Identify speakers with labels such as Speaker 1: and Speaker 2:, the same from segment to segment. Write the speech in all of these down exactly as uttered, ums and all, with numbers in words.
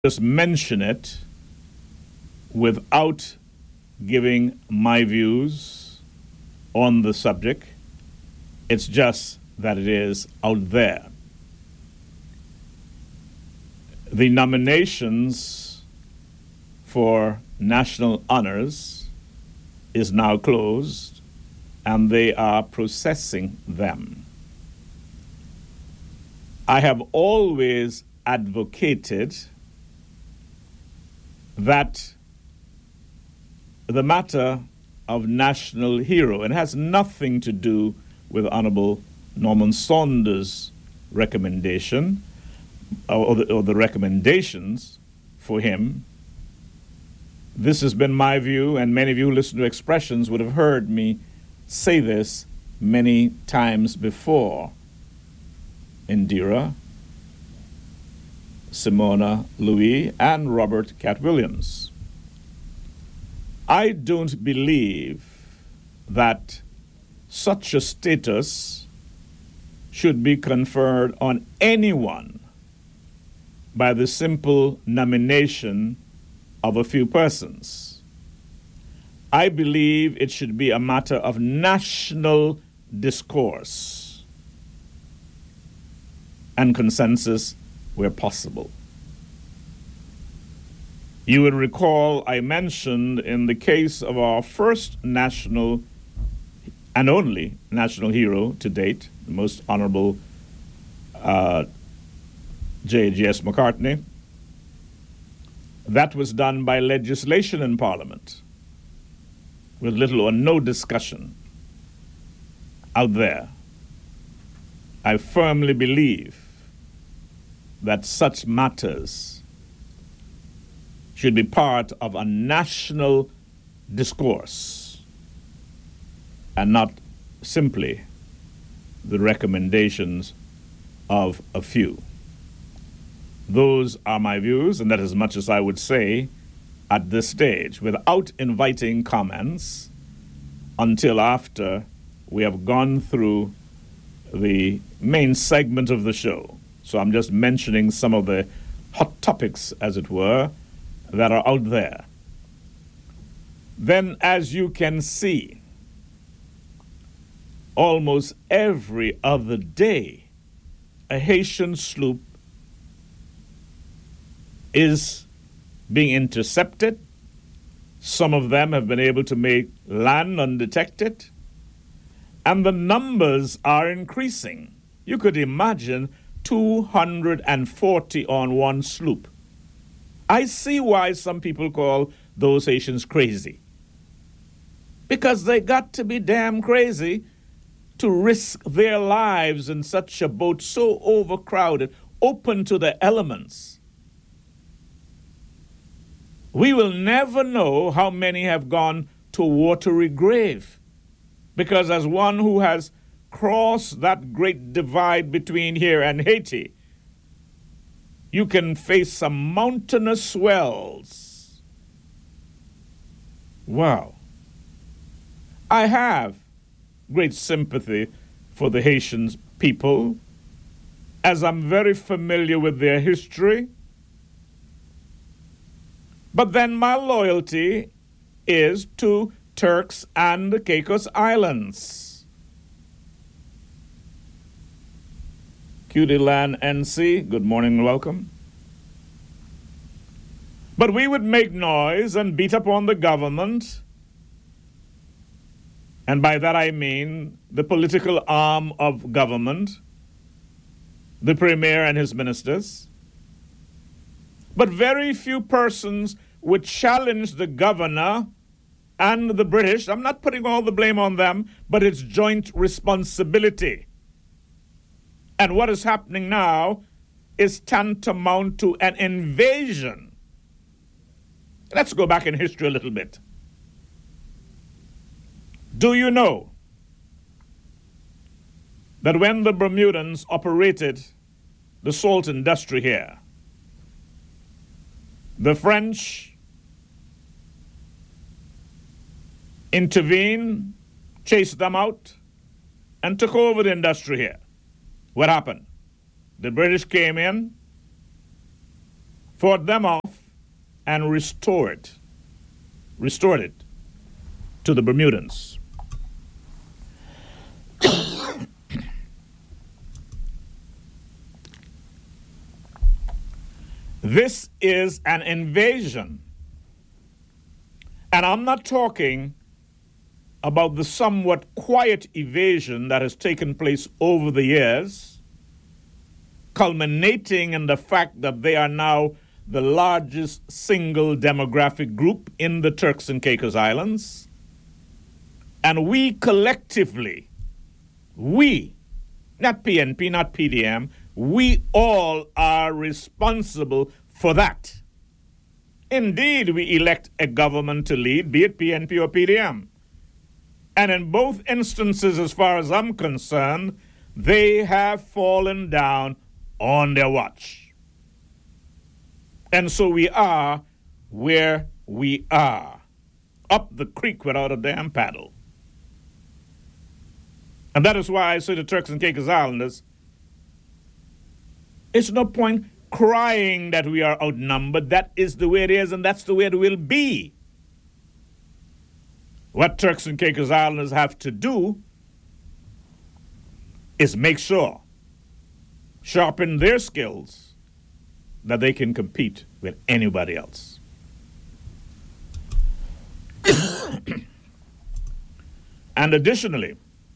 Speaker 1: just mention it without giving my views on the subject. It's just that it is out there. The nominations for national honors is now closed, and they are processing them. I have always advocated that the matter of national hero, and it has nothing to do with Honorable Norman Saunders' recommendation or the, or the recommendations for him. This has been my view, and many of you who listen to Expressions would have heard me say this many times before. Indira, Simona Louis, and Robert Cat Williams. I don't believe that such a status should be conferred on anyone by the simple nomination of a few persons. I believe it should be a matter of national discourse and consensus where possible. You will recall I mentioned in the case of our first national and only national hero to date, the most honorable uh, J G S McCartney, that was done by legislation in Parliament with little or no discussion out there. I firmly believe that such matters should be part of a national discourse and not simply the recommendations of a few. Those are my views, and that is as much as I would say at this stage, without inviting comments until after we have gone through the main segment of the show. So I'm just mentioning some of the hot topics, as it were, that are out there. Then, as you can see, almost every other day, a Haitian sloop is being intercepted. Some of them have been able to make land undetected, and the numbers are increasing. You could imagine two hundred forty on one sloop. I see why some people call those Haitians crazy. Because they got to be damn crazy to risk their lives in such a boat so overcrowded, open to the elements. We will never know how many have gone to a watery grave. Because as one who has crossed that great divide between here and Haiti, you can face some mountainous swells. Wow. I have great sympathy for the Haitian people, as I'm very familiar with their history. But then my loyalty is to Turks and the Caicos Islands. Cutie Land N C, good morning and welcome. But we would make noise and beat up on the government, and by that I mean the political arm of government, the premier and his ministers. But very few persons would challenge the governor and the British. I'm not putting all the blame on them, but it's joint responsibility. And what is happening now is tantamount to an invasion. Let's go back in history a little bit. Do you know that when the Bermudans operated the salt industry here, the French intervened, chased them out, and took over the industry here? What happened? The British came in, fought them off, and restored, restored it to the Bermudans. This is an invasion. And I'm not talking about the somewhat quiet evasion that has taken place over the years, culminating in the fact that they are now the largest single demographic group in the Turks and Caicos Islands. And we collectively, we, not P N P, not P D M, we all are responsible for that. Indeed, we elect a government to lead, be it P N P or P D M. And in both instances, as far as I'm concerned, they have fallen down on their watch. And so we are where we are, up the creek without a damn paddle. And that is why I say to Turks and Caicos Islanders, it's no point crying that we are outnumbered. That is the way it is, and that's the way it will be. What Turks and Caicos Islanders have to do is make sure, sharpen their skills, that they can compete with anybody else. And additionally,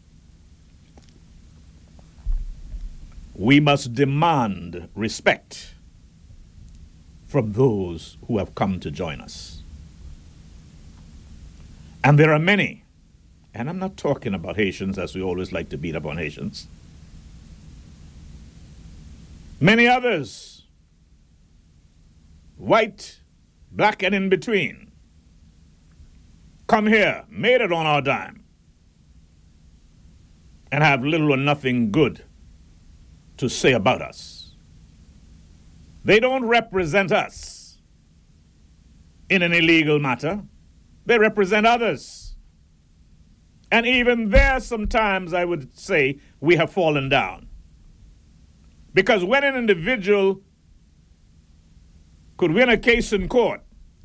Speaker 1: we must demand respect from those who have come to join us. And there are many, and I'm not talking about Haitians, as we always like to beat up on Haitians. Many others, white, black, and in between, come here, made it on our dime, and have little or nothing good to say about us. They don't represent us in an illegal matter. They represent others. And even there, sometimes I would say we have fallen down. Because when an individual could win a case in court,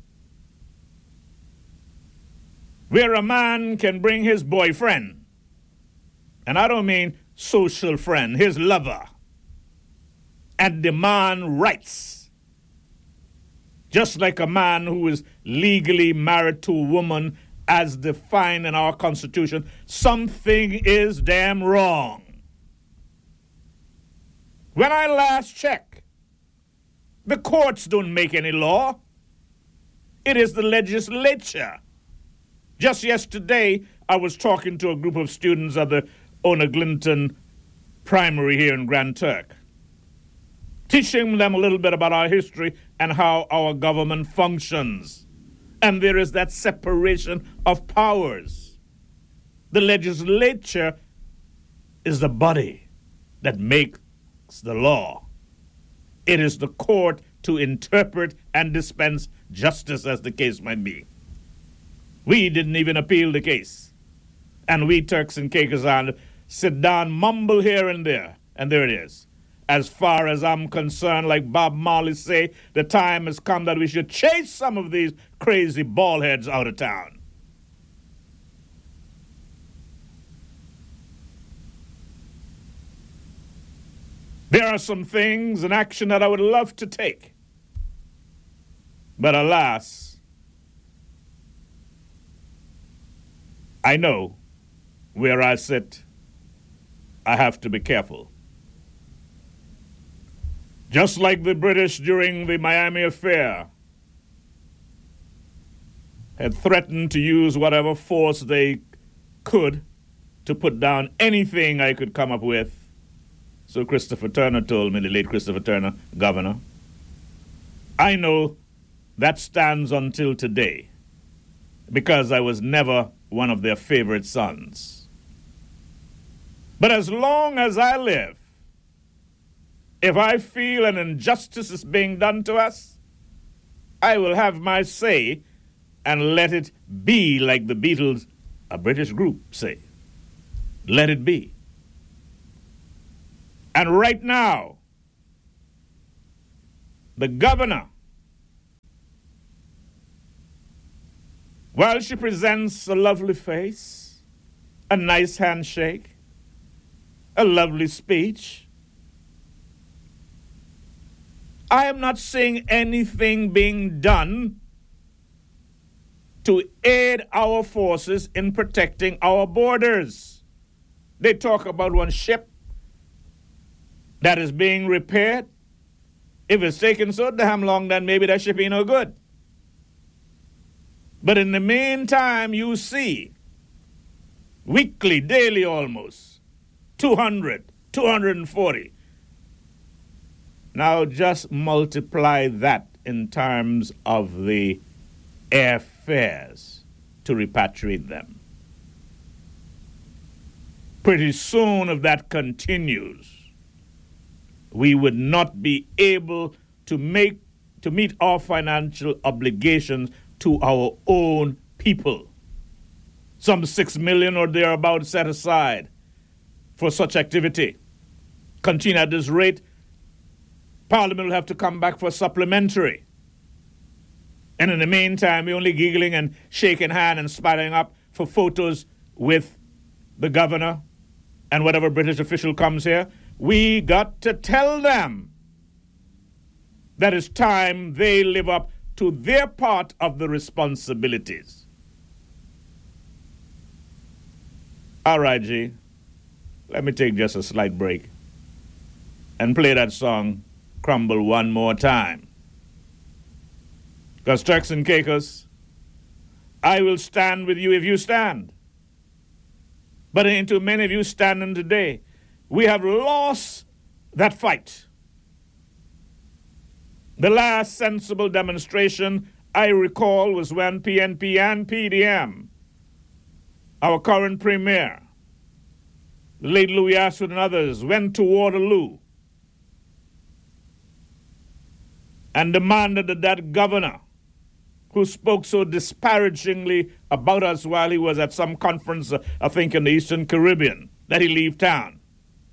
Speaker 1: where a man can bring his boyfriend, and I don't mean social friend, his lover, and demand rights, just like a man who is legally married to a woman as defined in our Constitution, something is damn wrong. When I last checked, the courts don't make any law. It is the legislature. Just yesterday, I was talking to a group of students at the Ona Glinton Primary here in Grand Turk, teaching them a little bit about our history and how our government functions. And there is that separation of powers. The legislature is the body that makes the law. It is the court to interpret and dispense justice, as the case might be. We didn't even appeal the case. And we Turks and Caicos Islanders sit down, mumble here and there, and there it is. As far as I'm concerned, like Bob Marley say, the time has come that we should chase some of these crazy bald heads out of town. There are some things and action that I would love to take. But alas, I know where I sit, I have to be careful. Just like the British during the Miami affair had threatened to use whatever force they could to put down anything I could come up with. So Christopher Turner told me, the late Christopher Turner, governor. I know that stands until today because I was never one of their favorite sons. But as long as I live, if I feel an injustice is being done to us, I will have my say and let it be, like the Beatles, a British group, say. Let it be. And right now, the governor While she presents a lovely face, a nice handshake, a lovely speech, I am not seeing anything being done to aid our forces in protecting our borders. They talk about one ship that is being repaired. If it's taking so damn long, then maybe that ship ain't no good. But in the meantime, you see, weekly, daily almost, two hundred, two hundred forty. Now just multiply that in terms of the airfares to repatriate them. Pretty soon, if that continues, we would not be able to make to meet our financial obligations to our own people. Some six million or thereabouts set aside for such activity. Continue at this rate, Parliament will have to come back for supplementary. And in the meantime, we're only giggling and shaking hands and smiling up for photos with the governor and whatever British official comes here. We got to tell them that it's time they live up to their part of the responsibilities. All right, G, let me take just a slight break and play that song, Crumble, one more time. Because Turks and Caicos, I will stand with you if you stand. But ain't too many of you standing today. We have lost that fight. The last sensible demonstration I recall was when P N P and P D M, our current premier, the late Louis Ashford and others, went to Waterloo and demanded that that governor, who spoke so disparagingly about us while he was at some conference, uh, I think in the Eastern Caribbean, that he leave town.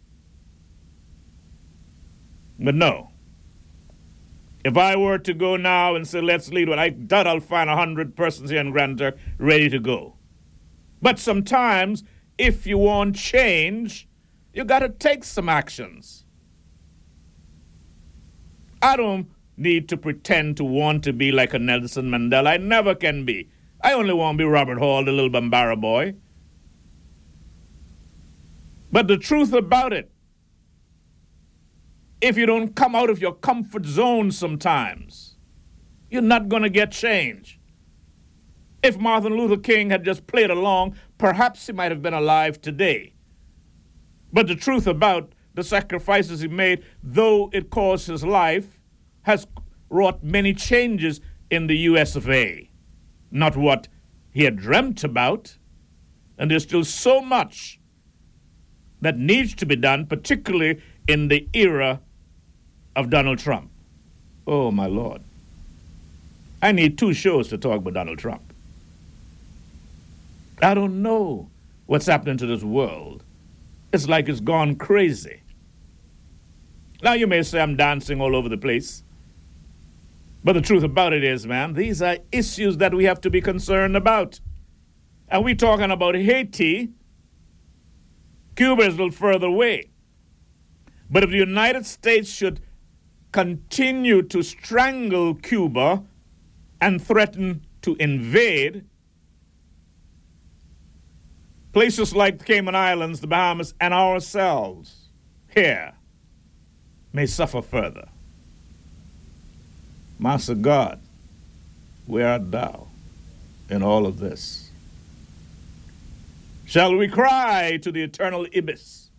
Speaker 1: But no. If I were to go now and say, let's lead one, I doubt I'll find a hundred persons here in Grand Turk ready to go. But sometimes, if you want change, you got to take some actions. I don't need to pretend to want to be like a Nelson Mandela. I never can be. I only want to be Robert Hall, the little Bambara boy. But the truth about it, if you don't come out of your comfort zone sometimes, you're not going to get change. If Martin Luther King had just played along, perhaps he might have been alive today. But the truth about the sacrifices he made, though it cost his life, has wrought many changes in the U S of A. Not what he had dreamt about. And there's still so much that needs to be done, particularly in the era of Donald Trump. Oh, my Lord. I need two shows to talk about Donald Trump. I don't know what's happening to this world. It's like it's gone crazy. Now, you may say I'm dancing all over the place. But the truth about it is, man, these are issues that we have to be concerned about. And we're talking about Haiti. Cuba is a little further away. But if the United States should continue to strangle Cuba and threaten to invade, places like the Cayman Islands, the Bahamas, and ourselves here may suffer further. Master God, where art thou in all of this? Shall we cry to the eternal Ibis?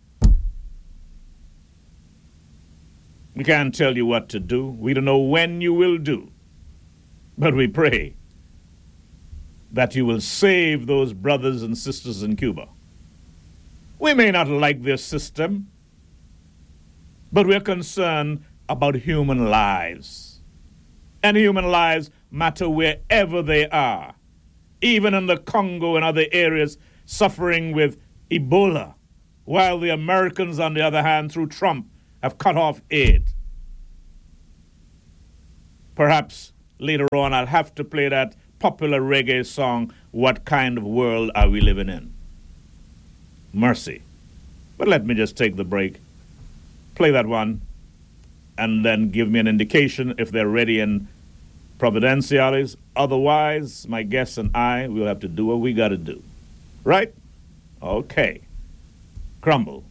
Speaker 1: We can't tell you what to do. We don't know when you will do. But we pray that you will save those brothers and sisters in Cuba. We may not like their system, but we're concerned about human lives. And human lives matter wherever they are, even in the Congo and other areas suffering with Ebola, while the Americans, on the other hand, through Trump, have cut off aid. Perhaps later on I'll have to play that popular reggae song, What Kind of World Are We Living In? Mercy. But let me just take the break, play that one, and then give me an indication if they're ready in Providenciales. Otherwise, my guests and I will have to do what we got to do. Right? Okay. Crumble.